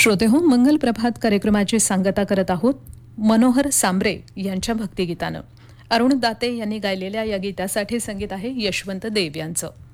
श्रोते हो, मंगल प्रभात कार्यक्रमाची सांगता करत आहोत मनोहर सांबरे यांच्या भक्तिगीतानं. अरुण दाते यांनी गायलेल्या या गीतासाठी संगीत आहे यशवंत देव यांचं.